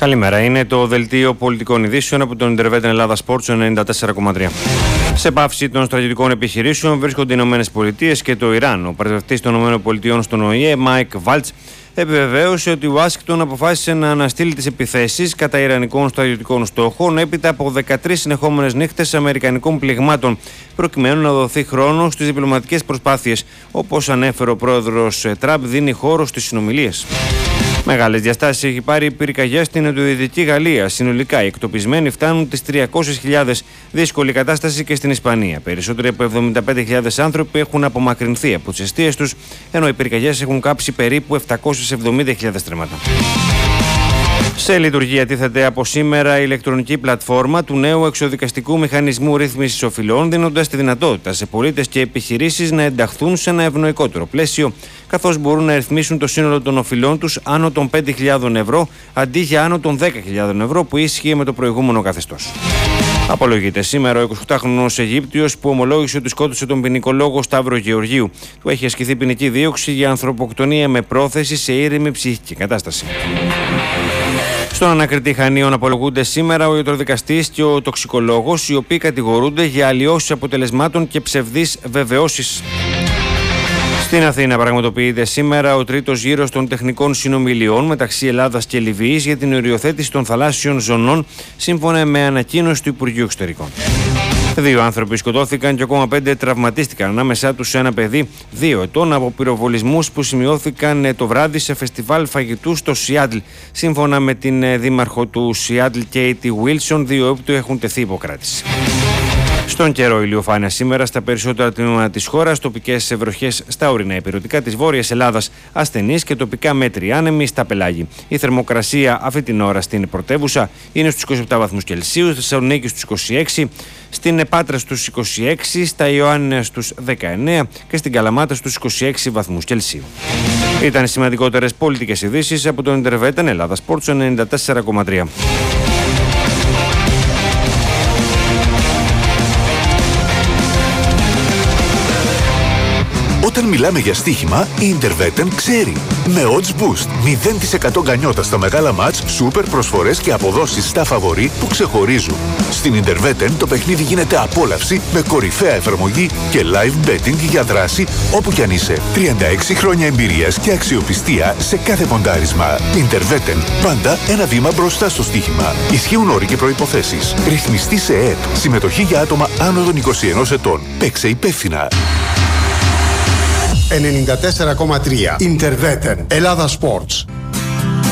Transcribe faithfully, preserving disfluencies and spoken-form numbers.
Καλημέρα. Είναι το δελτίο πολιτικών ειδήσεων από τον Intervetin Ελλάδα Sports ενενήντα τέσσερα κόμμα τρία. Σε πάυση των στρατιωτικών επιχειρήσεων βρίσκονται οι Ηνωμένες Πολιτείες και το Ιράν. Ο πρεσβευτής των Ηνωμένων Πολιτειών στον Ο Η Ε, Μάικ Βάλτς, επιβεβαίωσε ότι η Ουάσιγκτον αποφάσισε να αναστείλει τις επιθέσεις κατά ιρανικών στρατιωτικών στόχων έπειτα από δεκατρείς συνεχόμενες νύχτες αμερικανικών πληγμάτων, προκειμένου να δοθεί χρόνο στις διπλωματικές προσπάθειες. Όπως ανέφερε ο πρόεδρος Τραμπ, δίνει χώρο στις συνομιλίες. Μεγάλες διαστάσεις έχει πάρει η πυρκαγιά στην νοτιοδυτική Γαλλία. Συνολικά οι εκτοπισμένοι φτάνουν τις τριακόσιες χιλιάδες. Δύσκολη κατάσταση και στην Ισπανία. Περισσότεροι από εβδομήντα πέντε χιλιάδες άνθρωποι έχουν απομακρυνθεί από τις εστίες τους, ενώ οι πυρκαγιές έχουν κάψει περίπου επτακόσιες εβδομήντα χιλιάδες τρέματα. Σε λειτουργία τίθεται από σήμερα η ηλεκτρονική πλατφόρμα του νέου εξοδικαστικού μηχανισμού ρύθμισης οφειλών, δίνοντας τη δυνατότητα σε πολίτες και επιχειρήσεις να ενταχθούν σε ένα ευνοϊκότερο πλαίσιο, καθώς μπορούν να ρυθμίσουν το σύνολο των οφειλών τους άνω των πέντε χιλιάδες ευρώ αντί για άνω των δέκα χιλιάδες ευρώ που ίσχυε με το προηγούμενο καθεστώς. Απολογείται σήμερα ο εικοσιοκτάχρονος Αιγύπτιος που ομολόγησε ότι σκότωσε τον ποινικολόγο Σταύρο Γεωργίου. Του έχει ασκηθεί ποινική δίωξη για ανθρωποκτονία με πρόθεση σε ήρεμη ψυχική κατάσταση. Στον ανακριτή Χανίων απολογούνται σήμερα ο ιατροδικαστής και ο τοξικολόγος, οι οποίοι κατηγορούνται για αλλοιώσεις αποτελεσμάτων και ψευδείς βεβαιώσεις. Στην Αθήνα πραγματοποιείται σήμερα ο τρίτος γύρος των τεχνικών συνομιλιών μεταξύ Ελλάδας και Λιβύης για την οριοθέτηση των θαλάσσιων ζωνών, σύμφωνα με ανακοίνωση του Υπουργείου Εξωτερικών. Δύο άνθρωποι σκοτώθηκαν και ακόμα πέντε τραυματίστηκαν, ανάμεσά τους ένα παιδί δύο ετών, από πυροβολισμούς που σημειώθηκαν το βράδυ σε φεστιβάλ φαγητού στο Σιάτλ. Σύμφωνα με την δήμαρχο του Σιάτλ, Κέιτι Βίλσον, δύο έπτου έχουν τεθεί υποκράτηση. Στον καιρό, ηλιοφάνεια σήμερα στα περισσότερα τμήματα της χώρας, τοπικές βροχές στα ορεινά ηπειρωτικά της Βόρειας Ελλάδας, ασθενείς και τοπικά μέτρη άνεμοι στα πελάγη. Η θερμοκρασία αυτή την ώρα στην πρωτεύουσα είναι στους είκοσι επτά βαθμούς Κελσίου, στη Θεσσαλονίκη στους είκοσι έξι, στην Πάτρα στους είκοσι έξι, στα Ιωάννηνα στους δεκαεννέα και στην Καλαμάτα στους είκοσι έξι βαθμούς Κελσίου. Ήταν οι σημαντικότερες πολιτικές ειδήσεις από τον Intervetin Ελλάδα Sports ενενήντα τέσσερα κόμμα τρία. Όταν μιλάμε για στοίχημα, η Intervetin ξέρει. Με Odds Boost, μηδέν τοις εκατό γκανιότα στα μεγάλα μάτς, σούπερ προσφορές και αποδόσεις στα φαβορί που ξεχωρίζουν. Στην Intervetin το παιχνίδι γίνεται απόλαυση με κορυφαία εφαρμογή και live betting για δράση όπου κι αν είσαι. τριάντα έξι χρόνια εμπειρίας και αξιοπιστία σε κάθε ποντάρισμα. Intervetin, πάντα ένα βήμα μπροστά στο στοίχημα. Ισχύουν όροι και προϋποθέσεις. Ρυθμιστή σε ΕΕΠ. Συμμετοχή για άτομα άνω των είκοσι ενός ετών. Παίξε υπεύθυνα. ενενήντα τέσσερα κόμμα τρία Intervetin Ελλάδα Sports.